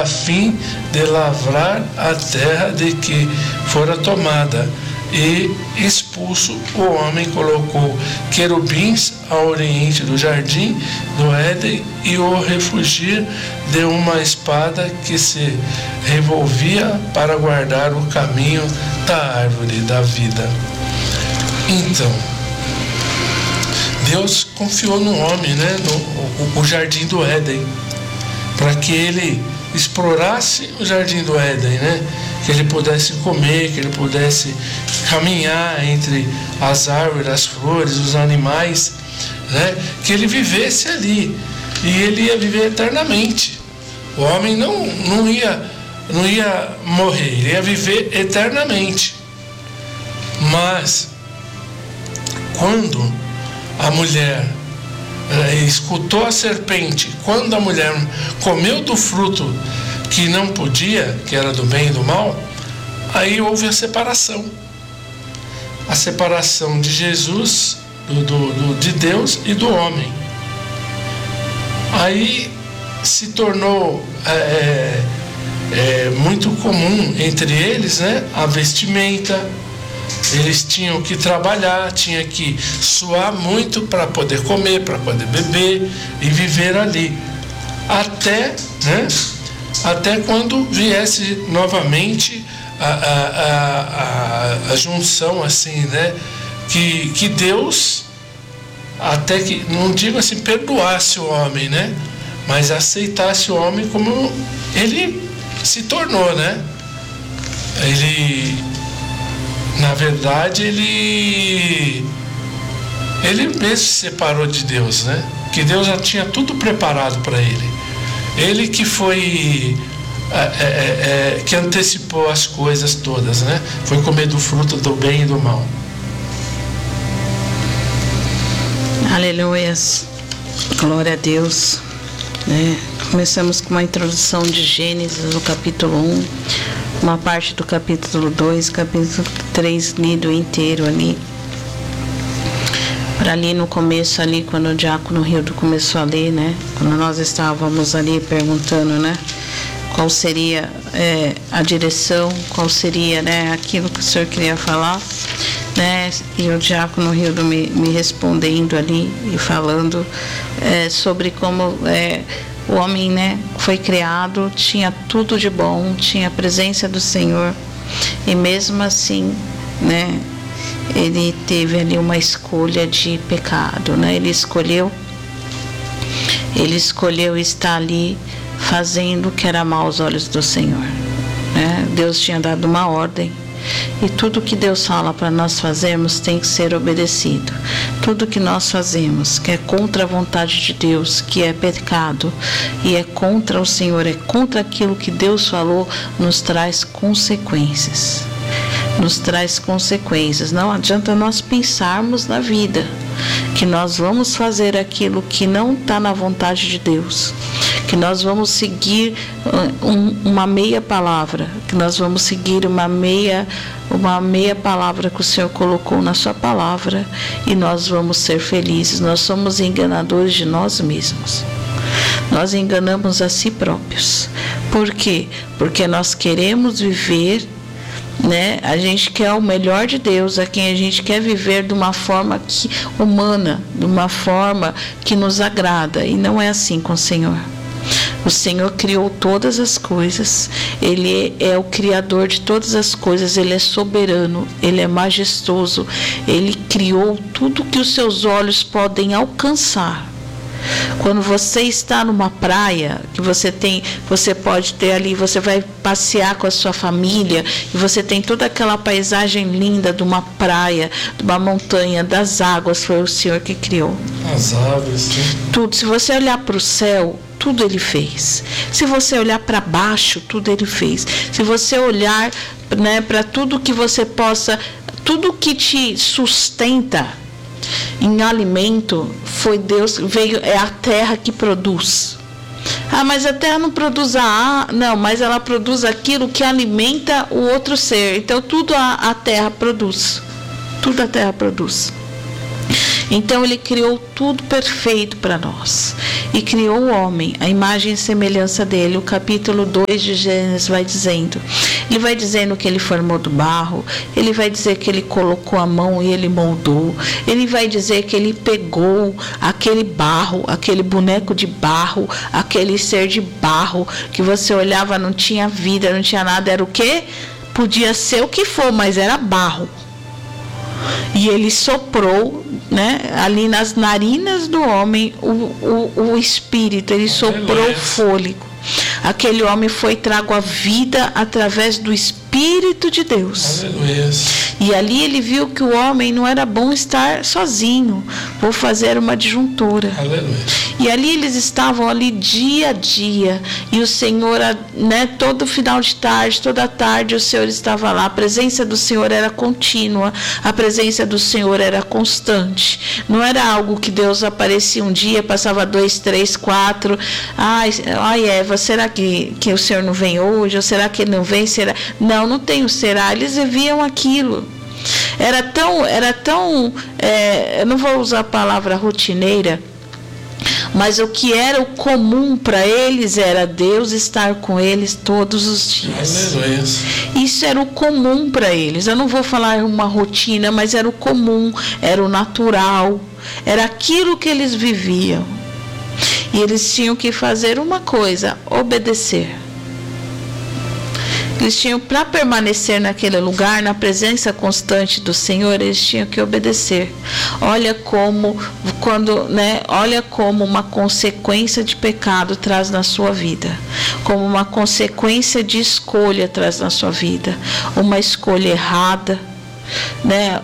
a fim de lavrar a terra de que fora tomada. E expulso, o homem colocou querubins ao oriente do jardim do Éden e o refugia de uma espada que se revolvia para guardar o caminho da árvore da vida. Então, Deus confiou no homem, né, no jardim do Éden, para que ele explorasse o jardim do Éden, né? Que ele pudesse comer, que ele pudesse caminhar entre as árvores, as flores, os animais, né? Que ele vivesse ali, e ele ia viver eternamente. O homem não ia morrer, ele ia viver eternamente. Mas quando a mulher escutou a serpente, quando a mulher comeu do fruto que não podia, que era do bem e do mal, aí houve a separação de Jesus, de Deus e do homem. Aí se tornou muito comum entre eles, né, a vestimenta. Eles tinham que trabalhar, tinha que suar muito para poder comer, para poder beber e viver ali. Até quando viesse novamente a junção, assim, né? Que Deus, até que, não digo assim, perdoasse o homem, né? Mas aceitasse o homem como ele se tornou, né? Na verdade, ele mesmo se separou de Deus, né? Que Deus já tinha tudo preparado para ele. Ele que foi, que antecipou as coisas todas, né? Foi comer do fruto do bem e do mal. Aleluias. Glória a Deus. Começamos com uma introdução de Gênesis, no capítulo 1. Uma parte do capítulo 2, capítulo 3 lido inteiro ali. Para ali no começo, ali quando o diácono Hildo começou a ler, né? Quando nós estávamos ali perguntando, né? Qual seria a direção, qual seria, né, aquilo que o senhor queria falar, né? E o diácono Hildo me respondendo ali e falando sobre como o homem, né, foi criado, tinha tudo de bom, tinha a presença do Senhor, e mesmo assim, né, ele teve ali uma escolha de pecado, né? Ele escolheu estar ali fazendo o que era mal aos olhos do Senhor, né? Deus tinha dado uma ordem, e tudo que Deus fala para nós fazermos tem que ser obedecido. Tudo que nós fazemos que é contra a vontade de Deus, que é pecado e é contra o Senhor, é contra aquilo que Deus falou, nos traz consequências. Não adianta nós pensarmos na vida que nós vamos fazer aquilo que não está na vontade de Deus, que nós vamos seguir uma meia palavra, que nós vamos seguir uma meia palavra que o Senhor colocou na sua palavra, e nós vamos ser felizes. Nós somos enganadores de nós mesmos. Nós enganamos a si próprios. Por quê? Porque nós queremos viver, né? A gente quer o melhor de Deus, a quem a gente quer viver de uma forma humana, de uma forma que nos agrada, e não é assim com o Senhor. O Senhor criou todas as coisas, Ele é o Criador de todas as coisas, Ele é soberano, Ele é majestoso, Ele criou tudo que os seus olhos podem alcançar. Quando você está numa praia, que você pode ter ali, você vai passear com a sua família, e você tem toda aquela paisagem linda de uma praia, de uma montanha, das águas, foi o Senhor que criou. As aves, sim. Tudo. Se você olhar para o céu, tudo Ele fez. Se você olhar para baixo, tudo Ele fez. Se você olhar, né, para tudo que você possa, tudo que te sustenta em alimento, foi Deus, é a terra que produz. Mas a terra não produz não, mas ela produz aquilo que alimenta o outro ser. Então tudo a terra produz. Tudo a terra produz. Então ele criou tudo perfeito para nós. E criou o homem, a imagem e semelhança dele. O capítulo 2 de Gênesis vai dizendo. Ele vai dizendo que ele formou do barro. Ele vai dizer que ele colocou a mão e ele moldou. Ele vai dizer que ele pegou aquele barro, aquele boneco de barro, aquele ser de barro, que você olhava, não tinha vida, não tinha nada. Era o quê? Podia ser o que for, mas era barro. E ele soprou, né, ali nas narinas do homem o espírito, ele soprou o fôlego. Aquele homem foi trago à vida através do Espírito de Deus. Aleluia. E ali ele viu que o homem não era bom estar sozinho. Vou fazer uma adjuntora. Aleluia. E ali eles estavam ali dia a dia. E o Senhor, né, todo final de tarde, toda tarde o Senhor estava lá. A presença do Senhor era contínua. A presença do Senhor era constante. Não era algo que Deus aparecia um dia, passava 2, 3, 4. Ai, Eva, será que o Senhor não vem hoje? Ou será que ele não vem? Será? Não tem o será. Eles viviam aquilo. Era tão eu não vou usar a palavra rotineira, mas o que era o comum para eles era Deus estar com eles todos os dias. Aleluia. Isso era o comum para eles. Eu não vou falar uma rotina, mas era o comum, era o natural, era aquilo que eles viviam. E eles tinham que fazer uma coisa: obedecer. Eles tinham, para permanecer naquele lugar, na presença constante do Senhor, eles tinham que obedecer. Olha como uma consequência de pecado traz na sua vida, como uma consequência de escolha traz na sua vida, uma escolha errada, né?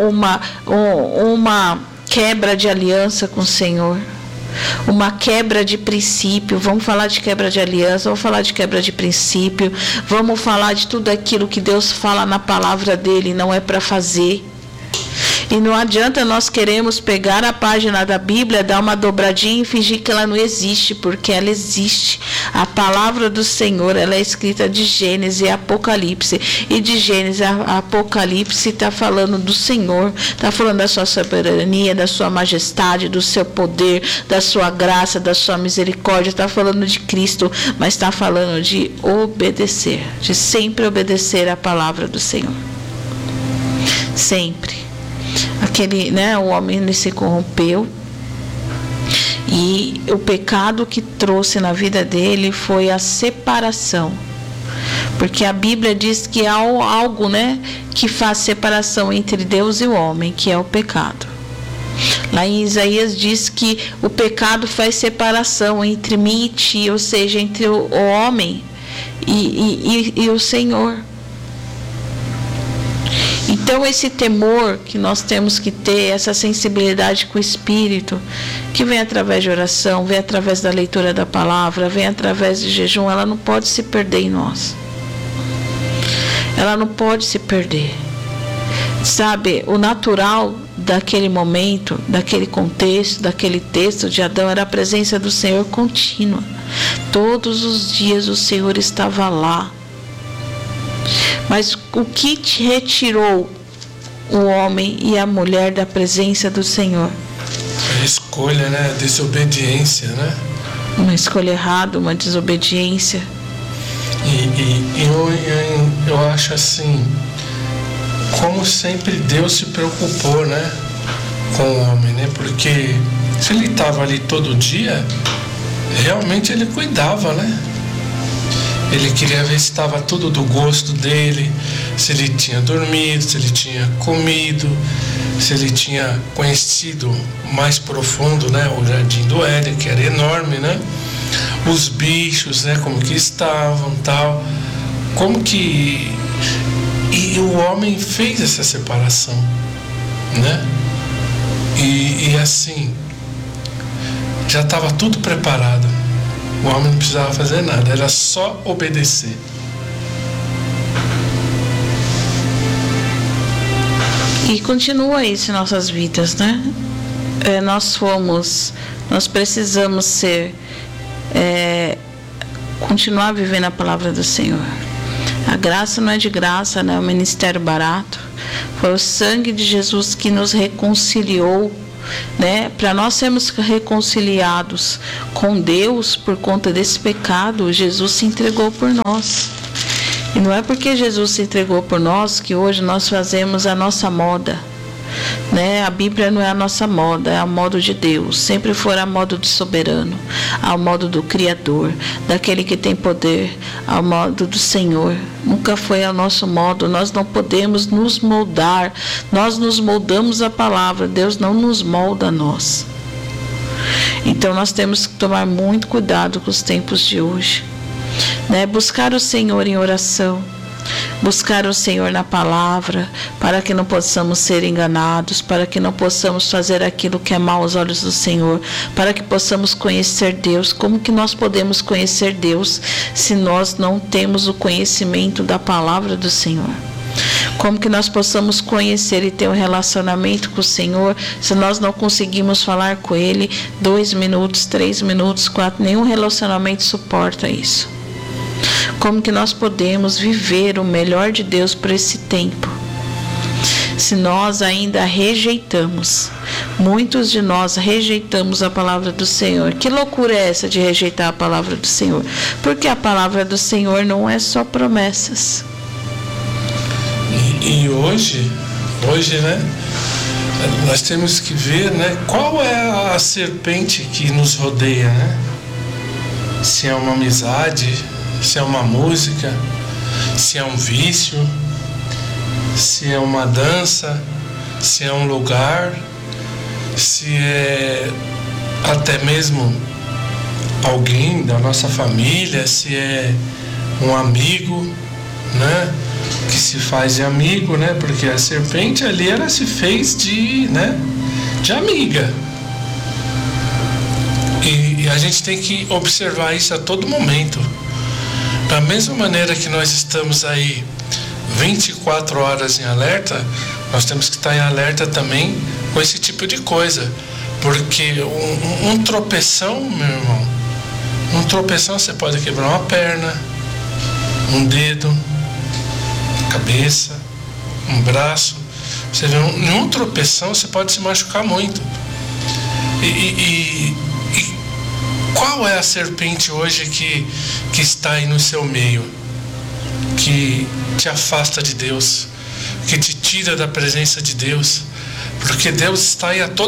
Uma quebra de aliança com o Senhor. Uma quebra de princípio. Vamos falar de quebra de aliança, vamos falar de quebra de princípio, vamos falar de tudo aquilo que Deus fala na palavra dele, não é para fazer. E não adianta nós queremos pegar a página da Bíblia, dar uma dobradinha e fingir que ela não existe, porque ela existe. A palavra do Senhor, ela é escrita de Gênesis e Apocalipse. E de Gênesis a Apocalipse está falando do Senhor, está falando da sua soberania, da sua majestade, do seu poder, da sua graça, da sua misericórdia. Está falando de Cristo, mas está falando de obedecer, de sempre obedecer a palavra do Senhor. Sempre. O homem se corrompeu, e o pecado que trouxe na vida dele foi a separação, porque a Bíblia diz que há algo, que faz separação entre Deus e o homem, que é o pecado. Lá em Isaías diz que o pecado faz separação entre mim e ti, ou seja, entre o homem e o Senhor. Então esse temor que nós temos que ter, essa sensibilidade com o Espírito, que vem através de oração, vem através da leitura da palavra, vem através de jejum, ela não pode se perder em nós. Ela não pode se perder. Sabe, o natural daquele momento, daquele contexto, daquele texto de Adão, era a presença do Senhor contínua. Todos os dias o Senhor estava lá. Mas o que te retirou o homem e a mulher da presença do Senhor? A escolha, desobediência, Uma escolha errada, uma desobediência. E eu acho assim, como sempre Deus se preocupou, com o homem, porque se ele estava ali todo dia, realmente ele cuidava, Ele queria ver se estava tudo do gosto dele, se ele tinha dormido, se ele tinha comido, se ele tinha conhecido mais profundo, o jardim do Éden, que era enorme, os bichos, como que estavam, tal, como que... E o homem fez essa separação, E assim, já estava tudo preparado. O homem não precisava fazer nada, era só obedecer. E continua isso em nossas vidas, Nós precisamos continuar vivendo a palavra do Senhor. A graça não é de graça, não é um ministério barato. Foi o sangue de Jesus que nos reconciliou né? Para nós sermos reconciliados com Deus por conta desse pecado, Jesus se entregou por nós. E não é porque Jesus se entregou por nós que hoje nós fazemos a nossa moda, né? A Bíblia não é a nossa moda, é a modo de Deus. Sempre foi a modo do soberano, ao modo do Criador, daquele que tem poder, ao modo do Senhor. Nunca foi ao nosso modo. Nós não podemos nos moldar. Nós nos moldamos a palavra. Deus não nos molda a nós. Então nós temos que tomar muito cuidado com os tempos de hoje, né? Buscar o Senhor em oração, buscar o Senhor na palavra, para que não possamos ser enganados, para que não possamos fazer aquilo que é mal aos olhos do Senhor, para que possamos conhecer Deus. Como que nós podemos conhecer Deus se nós não temos o conhecimento da palavra do Senhor? Como que nós possamos conhecer e ter um relacionamento com o Senhor se nós não conseguimos falar com Ele 2 minutos, 3 minutos, 4? Nenhum relacionamento suporta isso. Como que nós podemos viver o melhor de Deus por esse tempo, se nós ainda rejeitamos? Muitos de nós rejeitamos a palavra do Senhor. Que loucura é essa de rejeitar a palavra do Senhor? Porque a palavra do Senhor não é só promessas. E hoje, né, nós temos que ver, né, qual é a serpente que nos rodeia, né? Se é uma amizade, se é uma música, se é um vício, se é uma dança, se é um lugar, se é até mesmo alguém da nossa família, se é um amigo, né, que se faz de amigo, né, porque a serpente ali, ela se fez de amiga. E a gente tem que observar isso a todo momento. Da mesma maneira que nós estamos aí 24 horas em alerta, nós temos que estar em alerta também com esse tipo de coisa. Porque um tropeção, meu irmão, um tropeção você pode quebrar uma perna, um dedo, cabeça, um braço. Você vê, num tropeção você pode se machucar muito. E qual é a serpente hoje que está aí no seu meio, que te afasta de Deus, que te tira da presença de Deus? Porque Deus está aí a todo